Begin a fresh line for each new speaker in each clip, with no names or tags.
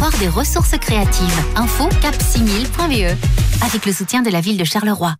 Laboratoire des ressources créatives. Info cap6000.be. Avec le soutien de la ville de Charleroi.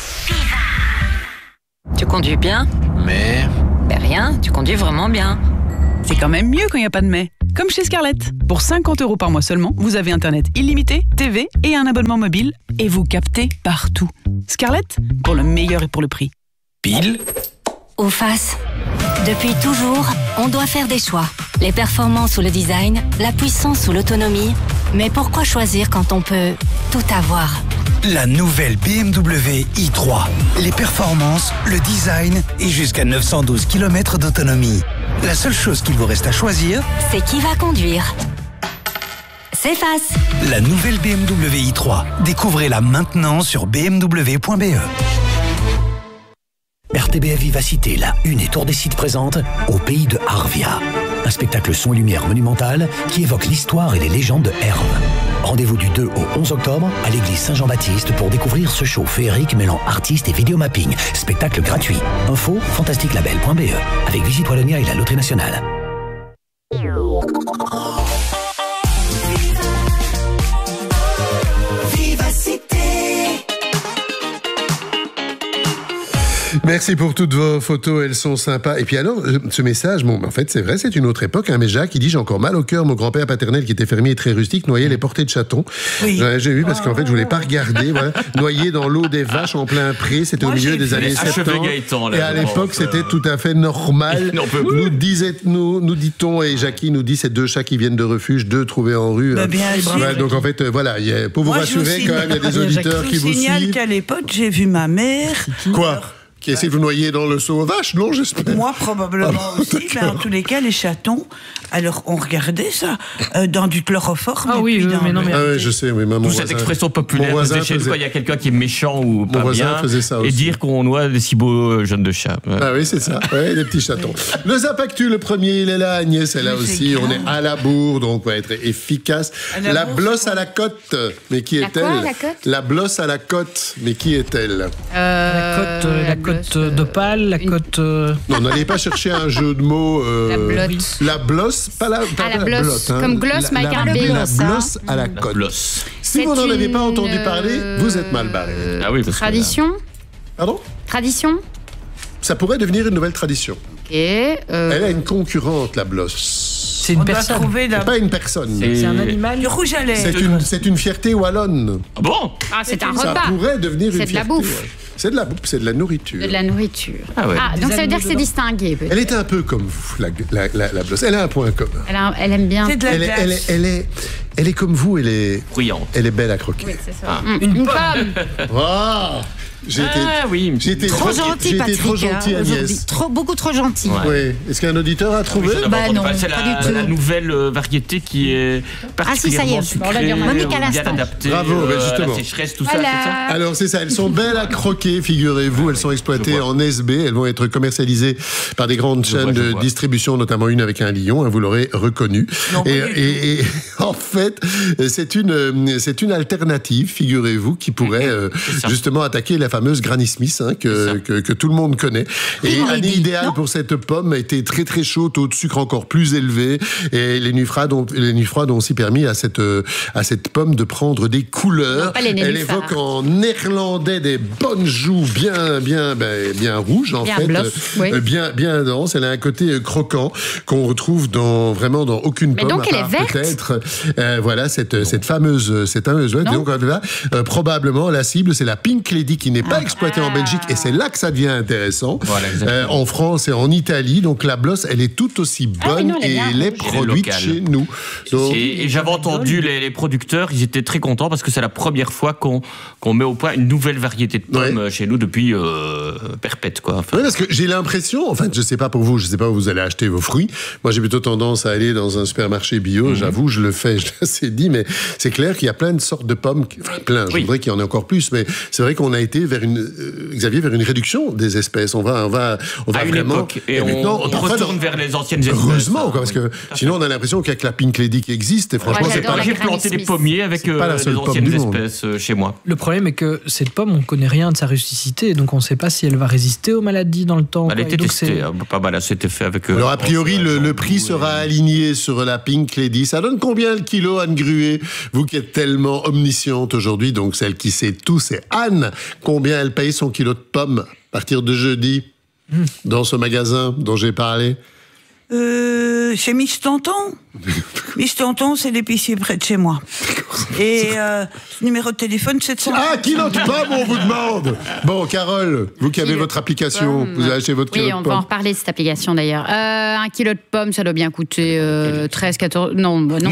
Tu conduis bien?
Mais...
Ben rien, tu conduis vraiment bien.
C'est quand même mieux quand il n'y a pas de mais. Comme chez Scarlett. Pour 50 € par mois seulement, vous avez Internet illimité, TV et un abonnement mobile. Et vous captez partout. Scarlett, pour le meilleur et pour le prix.
Pile
Ou face. Depuis toujours, on doit faire des choix. Les performances ou le design, la puissance ou l'autonomie. Mais pourquoi choisir quand on peut tout avoir ?
La nouvelle BMW i3. Les performances, le design et jusqu'à 912 km d'autonomie. La seule chose qu'il vous reste à choisir,
c'est qui va conduire. C'est face.
La nouvelle BMW i3. Découvrez-la maintenant sur bmw.be. RTBF Vivacité, la Une et Tour des Sites présente Au pays de Arvia. Un spectacle son et lumière monumental qui évoque l'histoire et les légendes de Herve. Rendez-vous du 2 au 11 octobre à l'église Saint-Jean-Baptiste pour découvrir ce show féerique mêlant artistes et vidéomapping. Spectacle gratuit. Info fantastiquelabel.be avec Visite Wallonia et la Loterie Nationale.
Merci pour toutes vos photos, elles sont sympas. Et puis alors, ce message, bon, en fait, c'est vrai, c'est une autre époque, hein, mais Jacques, il dit « J'ai encore mal au cœur, mon grand-père paternel, qui était fermier et très rustique, noyait les portées de chatons. »
Oui.
Ouais, j'ai vu, parce qu'en fait, je voulais pas regarder, voilà. Noyé dans l'eau des vaches en plein pré, c'était au milieu des années 70.
Gaëtan, là,
et à l'époque, c'était tout à fait normal. Nous dit-on, et Jackie nous dit, c'est 2 chats qui viennent de refuge, 2 trouvés en rue.
Bah, bien sûr.
Ouais, donc en fait, voilà, pour vous rassurer, quand même, il y a des auditeurs qui vous
Je signale
suivent.
qu'à l'époque, j'ai vu ma mère...
Quoi ? Qui essaie de vous noyer dans le seau aux vaches, non, j'espère.
Moi, probablement aussi, mais en tous les cas, les chatons, alors on regardait ça dans du chloroforme.
Ah oui, mais non, mais...
Ah oui, je sais, oui, maman.
D'où cette expression populaire, chez nous, quand il y a quelqu'un qui est méchant ou pas bien, et dire qu'on noie des si beaux jeunes de chats. Ouais.
Ah oui, c'est ça, ouais, des petits chatons. Le Zapactu, le premier, il est là, Agnès, est là aussi. On est à la bourre, donc on va être efficace. La blosse à la côte, mais qui est-elle?
La côte
La blosse à la côte, mais qui est-elle?
La côte d'Opale, la côte...
Non, n'allez pas chercher un jeu de mots...
La blotte.
La blosse, pas la
blosse.
blotte, hein.
Comme gloss, mais avec un B.
La blosse à la côte.
Blosse.
Si vous n'en avez pas entendu parler, vous êtes mal barré.
Ah oui, parce que
Tradition.
Pardon?
Tradition.
Ça pourrait devenir une nouvelle tradition.
Et
Elle a une concurrente, la blosse.
C'est une personne.
C'est pas une personne.
C'est un animal.
Du rouge à lèvres.
C'est une fierté wallonne.
Ah bon?
Ah, c'est un
Ça
repas.
pourrait devenir une
C'est de la
fierté.
bouffe.
Ouais. C'est de la bouffe, c'est de la nourriture.
De la nourriture.
Ah ouais.
Ah, donc ça veut dire que c'est distingué, peut-être.
Elle est un peu comme vous, la blosse. Elle a un point commun.
Elle aime bien.
C'est de la glace.
Elle est comme vous, elle est
Bruyante.
Elle est belle à croquer.
Oui, c'est ça.
Une
pomme.
Ah, j'ai été
Trop gentil, Patrick.
trop gentil,
aujourd'hui.
Agnès.
Beaucoup trop gentil.
Ouais.
Oui. Est-ce qu'un auditeur a trouvé?
non,
c'est
pas du tout.
la nouvelle variété qui est particulièrement
si, ça y est.
sucrée,
Monique à
bien
l'instant.
adaptée.
Bravo, ben justement.
La sécheresse, tout
Voilà.
ça, c'est ça.
Alors c'est ça, elles sont belles à croquer, figurez-vous, elles sont exploitées en SB, elles vont être commercialisées par des grandes chaînes de distribution, notamment une avec un lion, hein, vous l'aurez reconnu.
Non,
Et en fait, c'est une alternative, figurez-vous, qui pourrait justement attaquer la fameuse Granny Smith, hein, que tout le monde connaît. Et année idéale pour cette pomme a été très très chaude, taux de sucre encore plus élevé, et les nuits froides ont aussi permis à cette pomme de prendre des couleurs.
Non, pas les
Elle
nénuphars.
évoque en néerlandais des bonnes joues bien rouges, en
Bien
fait.
bluff, oui.
Bien dense. Elle a un côté croquant qu'on retrouve vraiment dans aucune
Mais
pomme.
donc,
à
elle est
part
verte?
peut-être, voilà, cette fameuse, ouais,
Non.
donc, là, probablement, la cible, c'est la Pink Lady qui n'est pas exploitée en Belgique, et c'est là que ça devient intéressant.
Voilà, exactement.
En France et en Italie. Donc, la blosse, elle est tout aussi bonne
non, elle est
et
bien
elle est
rouge.
produite
Elle est
chez nous. Donc,
Et j'avais entendu les producteurs, ils étaient très contents parce que c'est la première fois qu'on met au point une nouvelle variété de pommes chez nous depuis perpète, quoi. Enfin,
oui, parce que j'ai l'impression, enfin, je sais pas pour vous, je sais pas où vous allez acheter vos fruits. Moi, j'ai plutôt tendance à aller dans un supermarché bio. J'avoue, je le fais, je l'ai assez dit, mais c'est clair qu'il y a plein de sortes de pommes. Enfin, plein. Je voudrais qu'il y en ait encore plus, mais c'est vrai qu'on a été vers Xavier, vers une réduction des espèces. On va
à une
vraiment...
époque. Et on retourne vers les anciennes espèces.
Heureusement, quoi, parce que sinon on a l'impression qu'il n'y a que la Pink Lady qui existe. Et franchement, c'est pas...
J'ai planté des pommiers avec les anciennes espèces chez moi.
Le problème est que cette pomme, on ne connaît rien de sa rusticité, donc on ne sait pas si elle va résister aux maladies dans le temps.
Elle a été testée, pas mal, c'était fait avec...
Alors a priori, le prix sera aligné sur la Pink Lady. Ça donne combien le kilo, Anne Gruet? Vous qui êtes tellement omnisciente aujourd'hui, donc celle qui sait tout, c'est Anne. Combien elle paye son kilo de pommes à partir de jeudi dans ce magasin dont j'ai parlé?
Chez Miss Tonton. Miss Tonton, c'est l'épicier près de chez moi. Et numéro de téléphone, 700.
Ah, kilo de pommes, on vous demande. Bon, Carole, vous qui avez votre application, vous avez acheté votre kilo de pommes.
Oui, on va en reparler de cette application d'ailleurs. Un kilo de pommes, ça doit bien coûter 13, 14... Non,
4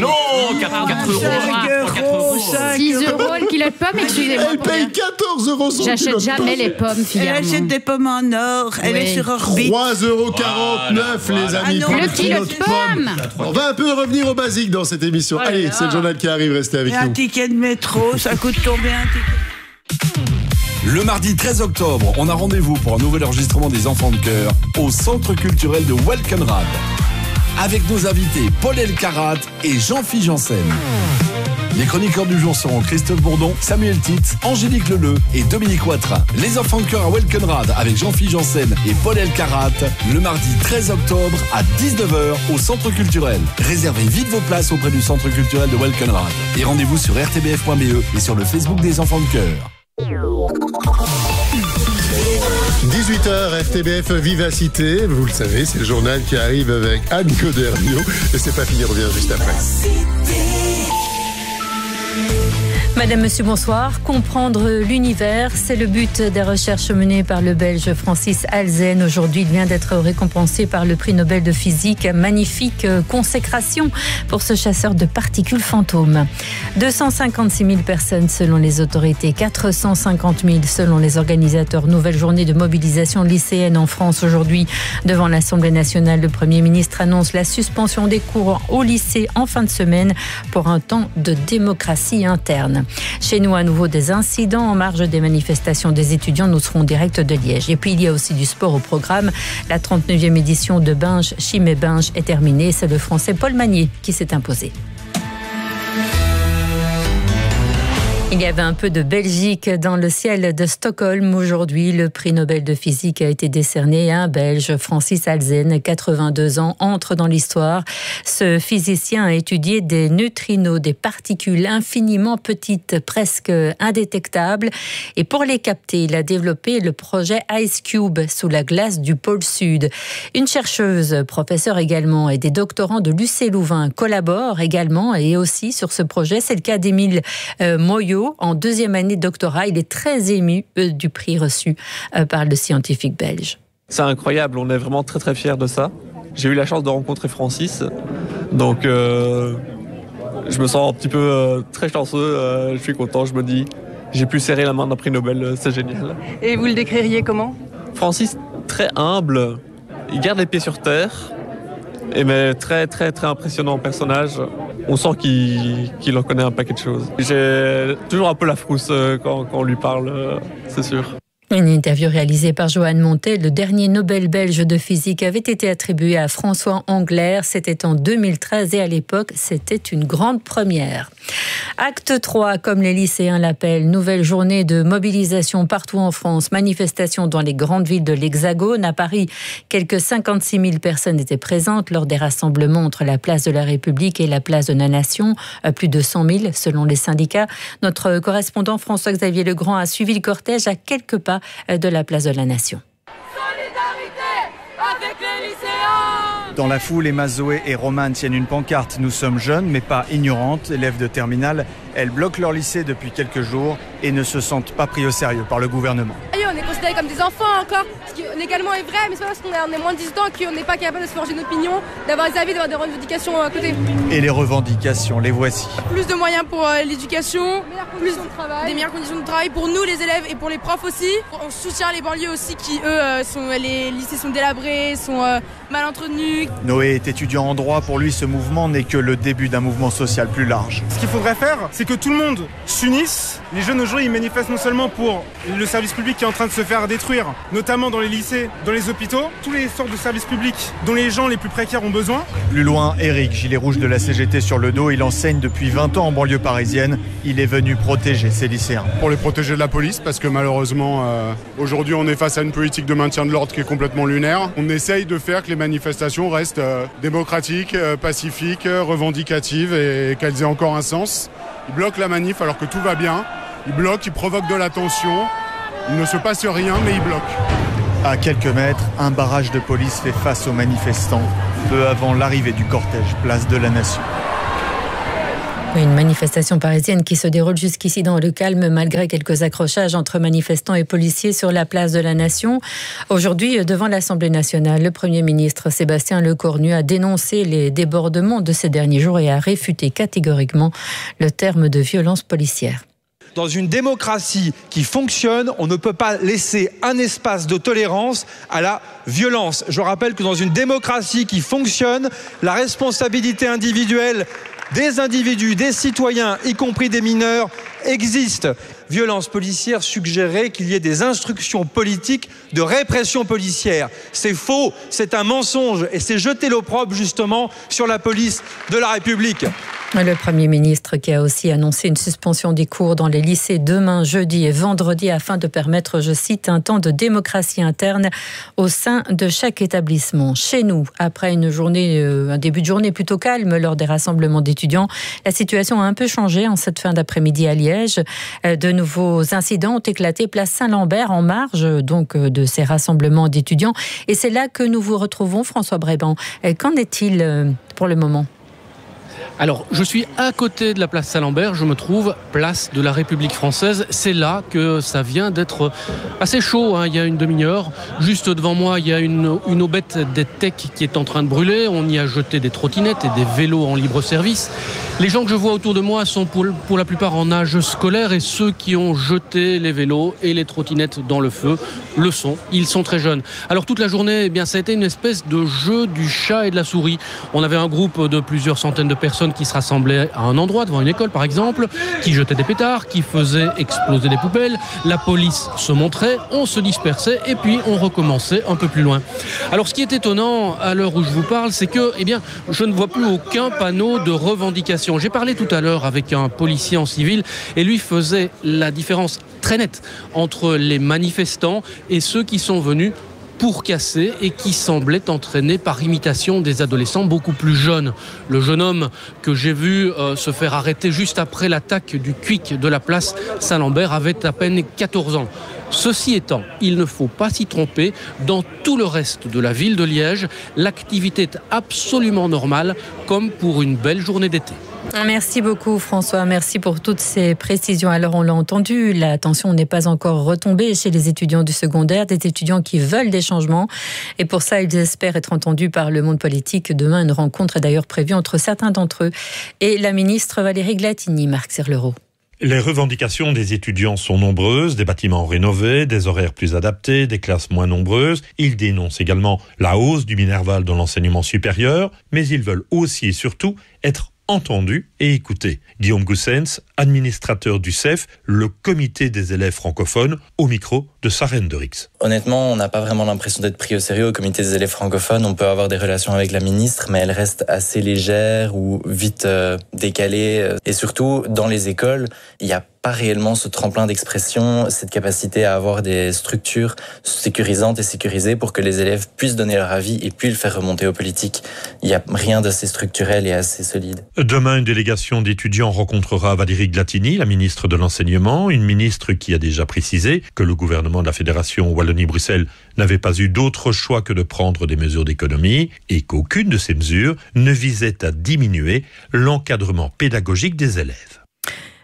euros.
6 euros le kilo de pommes, excusez-moi.
Elle paye 14 euros son kilo de pommes.
J'achète jamais les pommes, finalement.
Elle achète des pommes en or, elle est sur Orbit.
3,49 euros, les amis.
Le kilo de pommes.
On va un peu revenir au basique dans cette émission. Allez, c'est le journal qui arrive, restez avec nous.
Un ticket de métro, ça coûte combien un ticket?
Le mardi 13 octobre, on a rendez-vous pour un nouvel enregistrement des Enfants de Cœur au Centre culturel de Welkenrad. Avec nos invités Paul Elkarat et Jean-Philippe Janssen. Les chroniqueurs du jour seront Christophe Bourdon, Samuel Titz, Angélique Leleu et Dominique Ouattara. Les Enfants de Cœur à Welkenrad avec Jean-Philippe Janssen et Paul Elkarat le mardi 13 octobre à 19h au Centre culturel. Réservez vite vos places auprès du Centre culturel de Welkenrad. Et rendez-vous sur rtbf.be et sur le Facebook des Enfants de Cœur.
18h, RTBF Vivacité. Vous le savez, c'est le journal qui arrive avec Anne Codernio. Et c'est pas fini, on revient juste après.
Madame, Monsieur, bonsoir. Comprendre l'univers, c'est le but des recherches menées par le Belge Francis Halzen. Aujourd'hui, il vient d'être récompensé par le prix Nobel de physique. Magnifique consécration pour ce chasseur de particules fantômes. 256 000 personnes selon les autorités, 450 000 selon les organisateurs. Nouvelle journée de mobilisation lycéenne en France aujourd'hui. Devant l'Assemblée nationale, le Premier ministre annonce la suspension des cours au lycée en fin de semaine pour un temps de démocratie interne. Chez nous, à nouveau, des incidents en marge des manifestations des étudiants. Nous serons en direct de Liège. Et puis, il y a aussi du sport au programme. La 39e édition de Binge, Chimay Binge est terminée. C'est le Français Paul Magnier qui s'est imposé. Il y avait un peu de Belgique dans le ciel de Stockholm. Aujourd'hui, le prix Nobel de physique a été décerné à un Belge, Francis Halzen, 82 ans, entre dans l'histoire. Ce physicien a étudié des neutrinos, des particules infiniment petites, presque indétectables. Et pour les capter, il a développé le projet Ice Cube sous la glace du pôle Sud. Une chercheuse, professeure également, et des doctorants de l'UC Louvain collaborent également et aussi sur ce projet. C'est le cas d'Émile Moyot. En deuxième année de doctorat, il est très ému du prix reçu par le scientifique belge.
C'est incroyable, on est vraiment très très fiers de ça. J'ai eu la chance de rencontrer Francis, donc je me sens un petit peu très chanceux, je suis content, je me dis j'ai pu serrer la main d'un prix Nobel, c'est génial.
Et vous le décririez comment ?
Francis, très humble, il garde les pieds sur terre, mais très très très impressionnant personnage. On sent qu'il en connaît un paquet de choses. J'ai toujours un peu la frousse quand on lui parle, c'est sûr.
Une interview réalisée par Johan Montel. Le dernier Nobel belge de physique avait été attribué à François Englert. C'était en 2013 et à l'époque, c'était une grande première. Acte 3, comme les lycéens l'appellent, nouvelle journée de mobilisation partout en France. Manifestation dans les grandes villes de l'Hexagone. À Paris, quelques 56 000 personnes étaient présentes lors des rassemblements entre la place de la République et la place de la Nation. Plus de 100 000 selon les syndicats. Notre correspondant François-Xavier Legrand a suivi le cortège à quelques pas de la place de la Nation.
Solidarité avec les lycéens.
Dans la foule, Emma, Zoé et Romane tiennent une pancarte. Nous sommes jeunes mais pas ignorantes. Élèves de terminale, elles bloquent leur lycée depuis quelques jours et ne se sentent pas pris au sérieux par le gouvernement.
On est considérés comme des enfants encore, ce qui légalement est vrai, mais c'est pas parce qu'on est moins de 18 ans qu'on n'est pas capable de se forger une opinion, d'avoir des avis, d'avoir des revendications à côté.
Et les revendications, les voici.
Plus de moyens pour l'éducation, des meilleures conditions de travail pour nous les élèves et pour les profs aussi. On soutient les banlieues aussi qui les lycées sont délabrés, sont mal entretenus.
Noé est étudiant en droit, pour lui ce mouvement n'est que le début d'un mouvement social plus large.
Ce qu'il faudrait faire, c'est que tout le monde s'unisse. Les jeunes aujourd'hui ils manifestent non seulement pour le service public qui est en train de se faire détruire, notamment dans les lycées, dans les hôpitaux, tous les sortes de services publics dont les gens les plus précaires ont besoin.
Plus loin, Eric, gilet rouge de la CGT sur le dos, il enseigne depuis 20 ans en banlieue parisienne. Il est venu protéger ses lycéens.
Pour les protéger de la police, parce que malheureusement, aujourd'hui on est face à une politique de maintien de l'ordre qui est complètement lunaire. On essaye de faire que les manifestations restent démocratiques, pacifiques, revendicatives et qu'elles aient encore un sens. Ils bloquent la manif alors que tout va bien. Ils bloquent, ils provoquent de la tension. Il ne se passe rien, mais ils bloquent.
À quelques mètres, un barrage de police fait face aux manifestants, peu avant l'arrivée du cortège Place de la Nation.
Une manifestation parisienne qui se déroule jusqu'ici dans le calme malgré quelques accrochages entre manifestants et policiers sur la place de la Nation. Aujourd'hui, devant l'Assemblée nationale, le Premier ministre Sébastien Lecornu a dénoncé les débordements de ces derniers jours et a réfuté catégoriquement le terme de violence policière.
Dans une démocratie qui fonctionne, on ne peut pas laisser un espace de tolérance à la violence. Je rappelle que dans une démocratie qui fonctionne, la responsabilité individuelle des individus, des citoyens, y compris des mineurs, existe. Violence policière suggérait qu'il y ait des instructions politiques de répression policière. C'est faux, c'est un mensonge et c'est jeter l'opprobre justement sur la police de la République.
Le Premier ministre qui a aussi annoncé une suspension des cours dans les lycées demain, jeudi et vendredi afin de permettre, je cite, un temps de démocratie interne au sein de chaque établissement. Chez nous, après un début de journée plutôt calme lors des rassemblements d'étudiants, la situation a un peu changé en cette fin d'après-midi à Liège. De nouveaux incidents ont éclaté place Saint-Lambert en marge donc de ces rassemblements d'étudiants. Et c'est là que nous vous retrouvons, François Bréban. Qu'en est-il pour le moment ?
Alors, je suis à côté de la place Saint-Lambert, je me trouve place de la République française. C'est là que ça vient d'être assez chaud, il y a une demi-heure. Juste devant moi, il y a une aubette des techs qui est en train de brûler. On y a jeté des trottinettes et des vélos en libre service. Les gens que je vois autour de moi sont pour la plupart en âge scolaire et ceux qui ont jeté les vélos et les trottinettes dans le feu le sont. Ils sont très jeunes. Alors toute la journée, ça a été une espèce de jeu du chat et de la souris. On avait un groupe de plusieurs centaines de personnes qui se rassemblaient à un endroit, devant une école par exemple, qui jetaient des pétards, qui faisaient exploser des poubelles. La police se montrait, on se dispersait et puis on recommençait un peu plus loin. Alors ce qui est étonnant à l'heure où je vous parle, c'est que je ne vois plus aucun panneau de revendication. J'ai parlé tout à l'heure avec un policier en civil et lui faisait la différence très nette entre les manifestants et ceux qui sont venus pour casser et qui semblait entraîné par imitation des adolescents beaucoup plus jeunes. Le jeune homme que j'ai vu se faire arrêter juste après l'attaque du Quick de la place Saint-Lambert avait à peine 14 ans. Ceci étant, il ne faut pas s'y tromper, dans tout le reste de la ville de Liège, l'activité est absolument normale, comme pour une belle journée d'été.
Merci beaucoup François, merci pour toutes ces précisions. Alors on l'a entendu, la tension n'est pas encore retombée chez les étudiants du secondaire, des étudiants qui veulent des changements et pour ça ils espèrent être entendus par le monde politique. Demain une rencontre est d'ailleurs prévue entre certains d'entre eux et la ministre Valérie Glatini. Marc Serlereau.
Les revendications des étudiants sont nombreuses, des bâtiments rénovés, des horaires plus adaptés, des classes moins nombreuses. Ils dénoncent également la hausse du minerval dans l'enseignement supérieur, mais ils veulent aussi et surtout être entendus et écoutés. Guillaume Goussens, administrateur du CEF, le comité des élèves francophones, au micro de Sarène de Rix.
Honnêtement, on n'a pas vraiment l'impression d'être pris au sérieux au comité des élèves francophones. On peut avoir des relations avec la ministre, mais elle reste assez légère ou vite décalée. Et surtout, dans les écoles, il n'y a pas réellement ce tremplin d'expression, cette capacité à avoir des structures sécurisantes et sécurisées pour que les élèves puissent donner leur avis et puis le faire remonter aux politiques. Il n'y a rien d'assez structurel et assez solide.
Demain, une délégation d'étudiants rencontrera Valérie Glatini, la ministre de l'Enseignement, une ministre qui a déjà précisé que le gouvernement de la Fédération Wallonie-Bruxelles n'avait pas eu d'autre choix que de prendre des mesures d'économie et qu'aucune de ces mesures ne visait à diminuer l'encadrement pédagogique des élèves.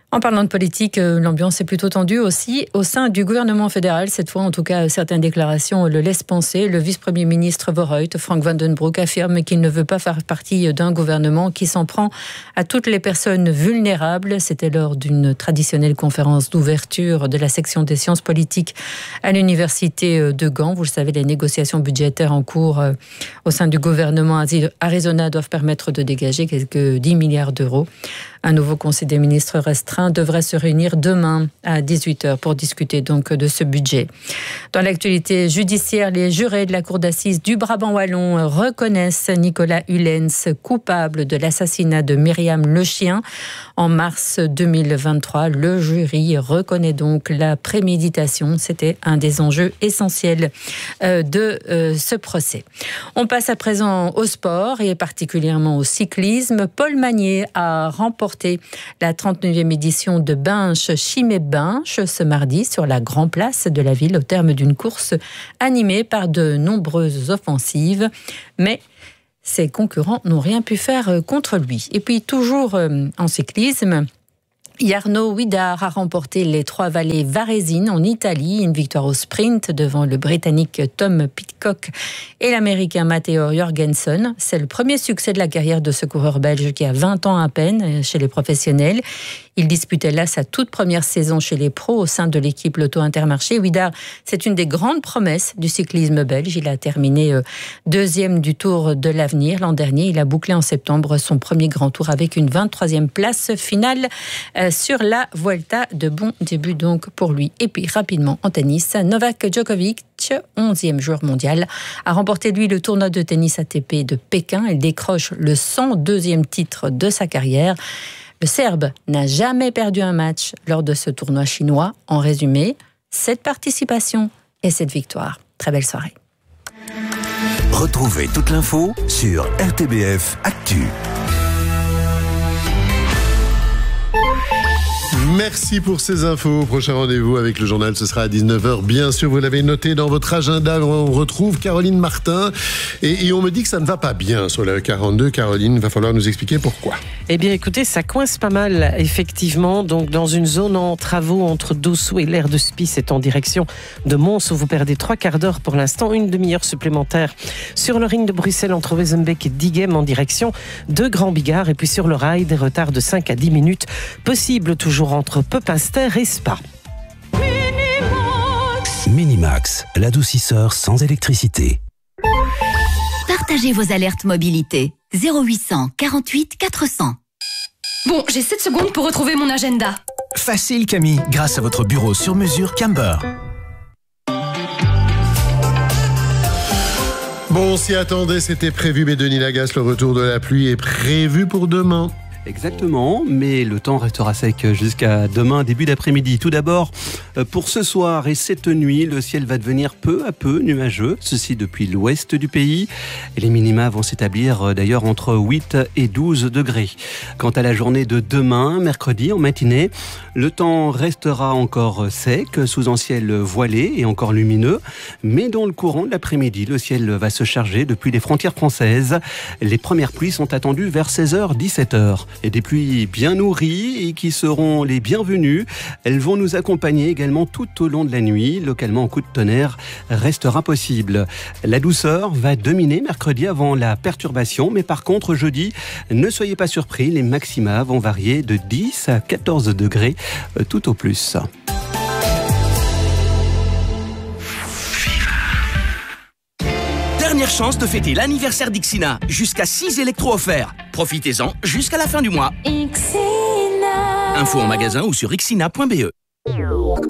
En parlant de politique, l'ambiance est plutôt tendue aussi au sein du gouvernement fédéral. Cette fois, en tout cas, certaines déclarations le laissent penser. Le vice-premier ministre Voorhout, Frank van den Broek, affirme qu'il ne veut pas faire partie d'un gouvernement qui s'en prend à toutes les personnes vulnérables. C'était lors d'une traditionnelle conférence d'ouverture de la section des sciences politiques à l'université de Gand. Vous le savez, les négociations budgétaires en cours au sein du gouvernement Arizona doivent permettre de dégager quelques 10 milliards d'euros. Un nouveau conseil des ministres restreint devrait se réunir demain à 18h pour discuter donc de ce budget. Dans l'actualité judiciaire, les jurés de la cour d'assises du Brabant wallon reconnaissent Nicolas Hullens coupable de l'assassinat de Myriam Lechien en mars 2023. Le jury reconnaît donc la préméditation. C'était un des enjeux essentiels de ce procès. On passe à présent au sport et particulièrement au cyclisme. Paul Magnier a remporté la 39e édition de Binche Chimay-Binche ce mardi sur la Grand Place de la ville au terme d'une course animée par de nombreuses offensives. Mais ses concurrents n'ont rien pu faire contre lui. Et puis toujours en cyclisme, Jarno Huidar a remporté les 3 vallées varésines en Italie, une victoire au sprint devant le Britannique Tom Pidcock et l'Américain Matteo Jorgensen. C'est le premier succès de la carrière de ce coureur belge qui a 20 ans à peine chez les professionnels. Il disputait là sa toute première saison chez les pros au sein de l'équipe Lotto Intermarché. Huidar, c'est une des grandes promesses du cyclisme belge. Il a terminé deuxième du Tour de l'Avenir l'an dernier. Il a bouclé en septembre son premier grand tour avec une 23e place finale sur la Vuelta. De bon début donc pour lui. Et puis rapidement en tennis, Novak Djokovic, 11e joueur mondial, a remporté lui le tournoi de tennis ATP de Pékin. Il décroche le 102e titre de sa carrière. Le Serbe n'a jamais perdu un match lors de ce tournoi chinois. En résumé, 7 participations et 7 victoires. Très belle soirée.
Retrouvez toute l'info sur RTBF Actu.
Merci pour ces infos. Prochain rendez-vous avec le journal, ce sera à 19h. Bien sûr, vous l'avez noté dans votre agenda. On retrouve Caroline Martin. Et on me dit que ça ne va pas bien sur la 42. Caroline, il va falloir nous expliquer pourquoi.
Eh bien, écoutez, ça coince pas mal, effectivement. Donc, dans une zone en travaux entre Dossou et l'aire de Spie, c'est en direction de Mons, où vous perdez 3 quarts d'heure pour l'instant, une demi-heure supplémentaire sur le ring de Bruxelles entre Wezenbeek et Diegem en direction de Grand Bigard. Et puis sur le rail, des retards de 5 à 10 minutes possibles toujours entre Pepinster et Spa.
Minimax, l'adoucisseur sans électricité.
Partagez vos alertes mobilité. 0800 48 400.
Bon, j'ai 7 secondes pour retrouver mon agenda.
Facile Camille, grâce à votre bureau sur mesure Camber.
Bon, on s'y attendait, c'était prévu, mais Denis Lagasse, le retour de la pluie est prévu pour demain.
Exactement, mais le temps restera sec jusqu'à demain, début d'après-midi. Tout d'abord, pour ce soir et cette nuit, le ciel va devenir peu à peu nuageux, ceci depuis l'ouest du pays. Et les minima vont s'établir d'ailleurs entre 8 et 12 degrés. Quant à la journée de demain, mercredi, en matinée, le temps restera encore sec, sous un ciel voilé et encore lumineux. Mais dans le courant de l'après-midi, le ciel va se charger depuis les frontières françaises. Les premières pluies sont attendues vers 16h, 17h. Et des pluies bien nourries et qui seront les bienvenues. Elles vont nous accompagner également tout au long de la nuit. Localement, un coup de tonnerre restera possible. La douceur va dominer mercredi avant la perturbation. Mais par contre, jeudi, ne soyez pas surpris. Les maxima vont varier de 10 à 14 degrés tout au plus.
Dernière chance de fêter l'anniversaire d'Ixina. Jusqu'à 6 électros offerts. Profitez-en jusqu'à la fin du mois. Info en magasin ou sur ixina.be.